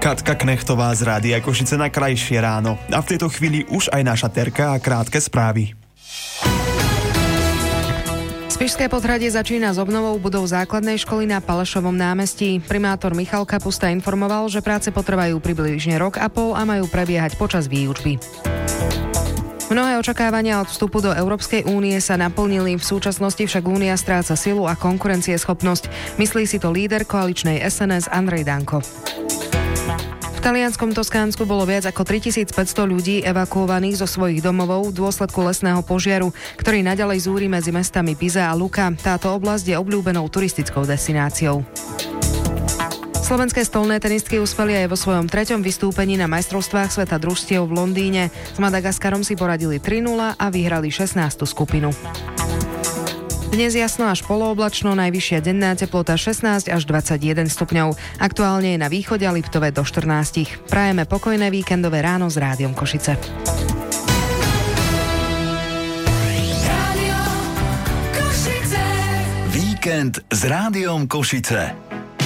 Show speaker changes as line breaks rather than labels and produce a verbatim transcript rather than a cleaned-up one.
Katka Knechtová z Rádia Košice na krajšie ráno. A v tejto chvíli už aj naša Terka a krátke správy.
Spišské Podhradie začína s obnovou budov základnej školy na Palešovom námestí. Primátor Michal Kapusta informoval, že práce potrvajú približne rok a pol a majú prebiehať počas výučby. Mnohé očakávania od vstupu do Európskej únie sa naplnili, v súčasnosti však únia stráca silu a konkurencieschopnosť. Myslí si to líder koaličnej es en es Andrej Danko. V talianskom Toskánsku bolo viac ako tritisícpäťsto ľudí evakuovaných zo svojich domovov v dôsledku lesného požiaru, ktorý naďalej zúri medzi mestami Pisa a Lucca. Táto oblasť je obľúbenou turistickou destináciou. Slovenské stolné tenistky uspeli aj vo svojom treťom vystúpení na majstrovstvách sveta družstiev v Londýne. S Madagaskarom si poradili tri nula a vyhrali šestnástu skupinu. Dnes jasno až polooblačno, najvyššia denná teplota šestnásť až dvadsaťjeden stupňov. Aktuálne je na východe a Liptove do štrnásť. Prajeme pokojné víkendové ráno s Rádiom Košice.
Víkend s Rádiom Košice.